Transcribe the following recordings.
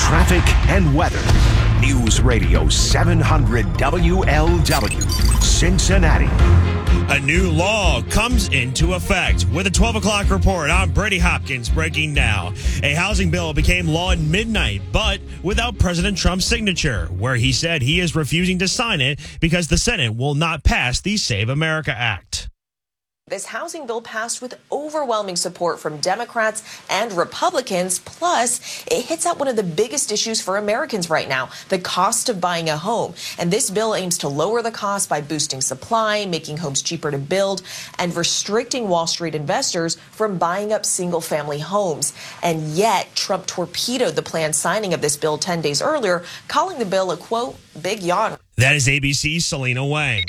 traffic and weather. News Radio 700 WLW, Cincinnati. A new law comes into effect. With a 12 o'clock report, I'm Brady Hopkins breaking now. A housing bill became law at midnight, but without President Trump's signature, where he said he is refusing to sign it because the Senate will not pass the Save America Act. This housing bill passed with overwhelming support from Democrats and Republicans. Plus, it hits at one of the biggest issues for Americans right now, the cost of buying a home. And this bill aims to lower the cost by boosting supply, making homes cheaper to build, and restricting Wall Street investors from buying up single-family homes. And yet, Trump torpedoed the planned signing of this bill 10 days earlier, calling the bill a, quote, big yawn. That is ABC's Selena Wang.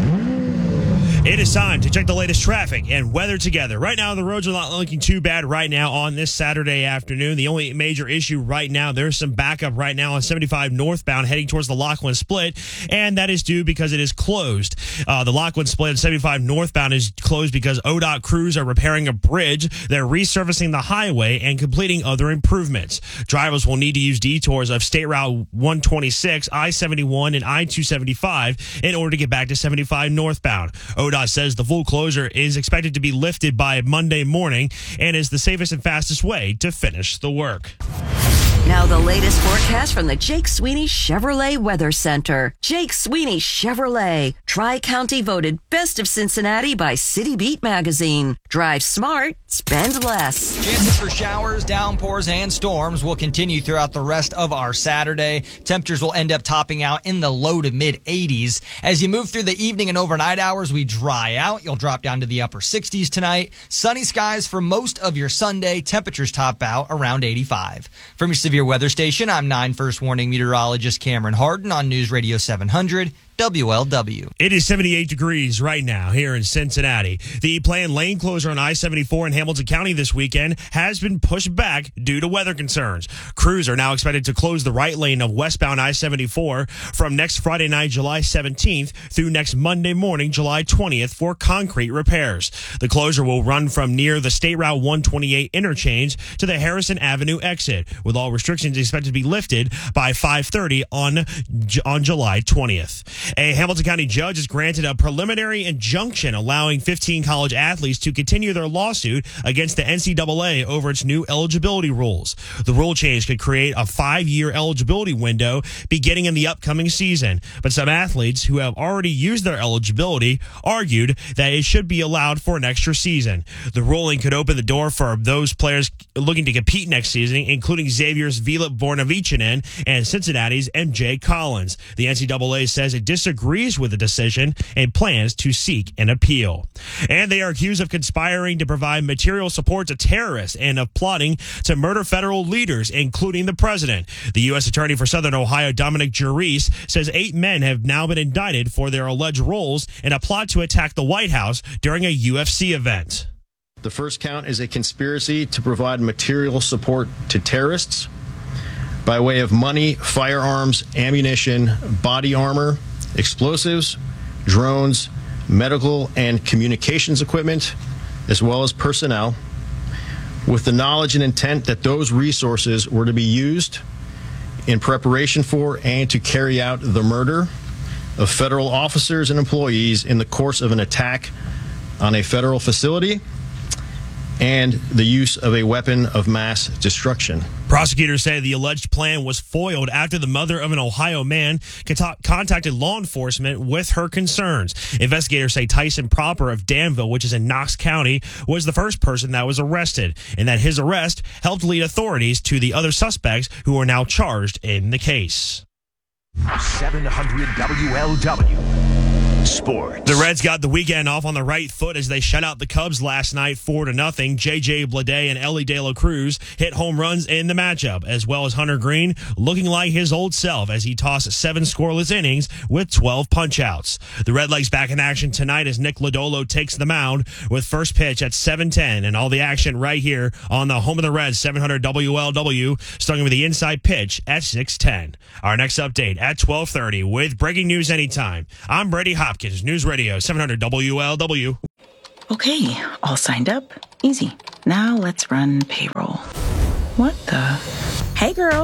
It is time to check the latest traffic and weather together. Right now, the roads are not looking too bad right now on this Saturday afternoon. The only major issue right now, there's some backup right now on 75 northbound heading towards the Lachlan Split, and that is due because it is closed. The Lachlan Split on 75 northbound is closed because ODOT crews are repairing a bridge. They're resurfacing the highway and completing other improvements. Drivers will need to use detours of State Route 126, I-71, and I-275 in order to get back to 75 northbound. ODOT says the full closure is expected to be lifted by Monday morning and is the safest and fastest way to finish the work. Now the latest forecast from the Jake Sweeney Chevrolet Weather Center. Jake Sweeney Chevrolet. Tri-County voted Best of Cincinnati by City Beat magazine. Drive smart, spend less. Chances for showers, downpours, and storms will continue throughout the rest of our Saturday. Temperatures will end up topping out in the low to mid 80s. As you move through the evening and overnight hours, we dry out. You'll drop down to the upper 60s tonight. Sunny skies for most of your Sunday. Temperatures top out around 85. From your severe weather station, I'm 9 First Warning meteorologist Cameron Harden on News Radio 700. WLW. It is 78 degrees right now here in Cincinnati. The planned lane closure on I-74 in Hamilton County this weekend has been pushed back due to weather concerns. Crews are now expected to close the right lane of westbound I-74 from next Friday night, July 17th through next Monday morning, July 20th for concrete repairs. The closure will run from near the State Route 128 interchange to the Harrison Avenue exit, with all restrictions expected to be lifted by 5:30 on July 20th. A Hamilton County judge has granted a preliminary injunction allowing 15 college athletes to continue their lawsuit against the NCAA over its new eligibility rules. The rule change could create a 5-year eligibility window beginning in the upcoming season. But some athletes who have already used their eligibility argued that it should be allowed for an extra season. The ruling could open the door for those players looking to compete next season, including Xavier's Filip Bornavicianen and Cincinnati's MJ Collins. The NCAA says it disagrees with the decision and plans to seek an appeal. And they are accused of conspiring to provide material support to terrorists and of plotting to murder federal leaders, including the president. The U.S. Attorney for Southern Ohio, Dominic Juris, says 8 men have now been indicted for their alleged roles in a plot to attack the White House during a UFC event. The first count is a conspiracy to provide material support to terrorists by way of money, firearms, ammunition, body armor, explosives, drones, medical and communications equipment, as well as personnel, with the knowledge and intent that those resources were to be used in preparation for and to carry out the murder of federal officers and employees in the course of an attack on a federal facility and the use of a weapon of mass destruction. Prosecutors say the alleged plan was foiled after the mother of an Ohio man contacted law enforcement with her concerns. Investigators say Tyson Proper of Danville, which is in Knox County, was the first person that was arrested, and that his arrest helped lead authorities to the other suspects who are now charged in the case. 700 WLW. Sports. The Reds got the weekend off on the right foot as they shut out the Cubs last night 4-0. J.J. Bleday and Ellie De La Cruz hit home runs in the matchup, as well as Hunter Green looking like his old self as he tossed 7 scoreless innings with 12 punch-outs. The Redlegs back in action tonight as Nick Lodolo takes the mound with first pitch at 7:10, and all the action right here on the home of the Reds, 700 WLW, starting with the inside pitch at 6:10. Our next update at 12:30 with breaking news anytime. I'm Brady Hopkins, News Radio 700 WLW. Okay, all signed up. Easy. Now let's run payroll. What the? Hey girl,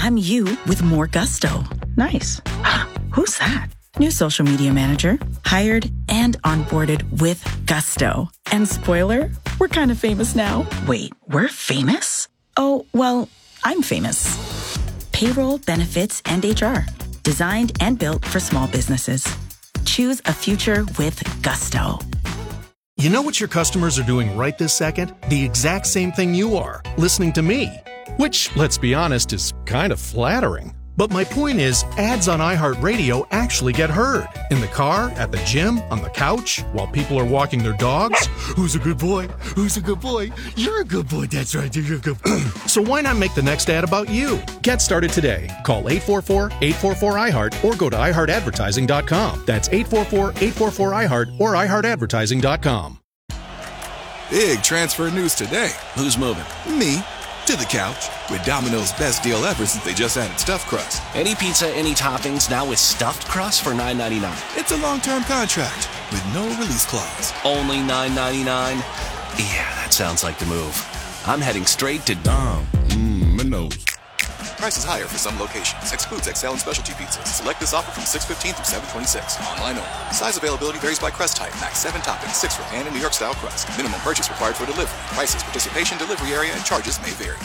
I'm you with more gusto. Nice. Who's that? New social media manager, hired and onboarded with gusto. And spoiler, we're kind of famous now. Wait, we're famous? Oh, well, I'm famous. Payroll, benefits, and HR. Designed and built for small businesses. Choose a future with gusto. You know what your customers are doing right this second? The exact same thing you are, listening to me. Which, let's be honest, is kind of flattering. But my point is, ads on iHeartRadio actually get heard. In the car, at the gym, on the couch, while people are walking their dogs. Who's a good boy? Who's a good boy? You're a good boy, that's right, you're a good boy. So why not make the next ad about you? Get started today. Call 844-844-iHeart or go to iHeartAdvertising.com. That's 844-844-iHeart or iHeartAdvertising.com. Big transfer news today. Who's moving? Me. To the couch with Domino's best deal ever since they just added stuffed crust. Any pizza, any toppings, now with stuffed crust for $9.99. It's a long-term contract with no release clause. Only $9.99? Yeah, that sounds like the move. I'm heading straight to Domino's. Price is higher for some locations. Excludes XL and specialty pizzas. Select this offer from 6/15 through 7/26. Online only. Size availability varies by crust type. Max 7 toppings, 6 for pan and New York style crust. Minimum purchase required for delivery. Prices, participation, delivery area, and charges may vary.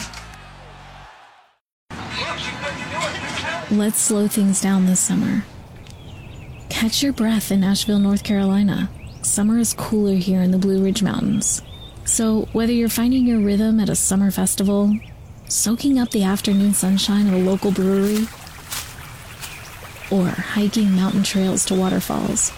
Let's slow things down this summer. Catch your breath in Asheville, North Carolina. Summer is cooler here in the Blue Ridge Mountains. So whether you're finding your rhythm at a summer festival, soaking up the afternoon sunshine at a local brewery, or hiking mountain trails to waterfalls,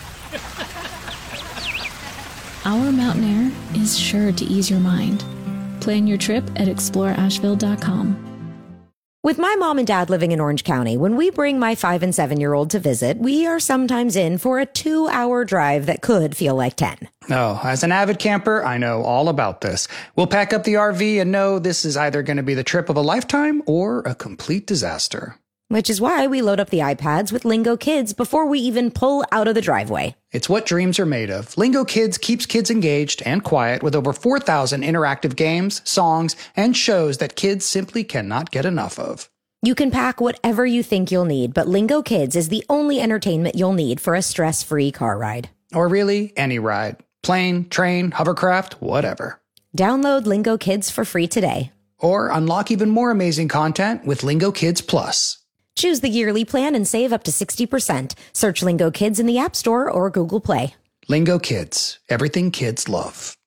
our mountain air is sure to ease your mind. Plan your trip at exploreasheville.com. With my mom and dad living in Orange County, when we bring my 5 and 7-year-old to visit, we are sometimes in for a 2-hour drive that could feel like 10. Oh, as an avid camper, I know all about this. We'll pack up the RV and know this is either going to be the trip of a lifetime or a complete disaster. Which is why we load up the iPads with Lingo Kids before we even pull out of the driveway. It's what dreams are made of. Lingo Kids keeps kids engaged and quiet with over 4,000 interactive games, songs, and shows that kids simply cannot get enough of. You can pack whatever you think you'll need, but Lingo Kids is the only entertainment you'll need for a stress-free car ride. Or really, any ride. Plane, train, hovercraft, whatever. Download Lingo Kids for free today. Or unlock even more amazing content with Lingo Kids Plus. Choose the yearly plan and save up to 60%. Search Lingo Kids in the App Store or Google Play. Lingo Kids. Everything kids love.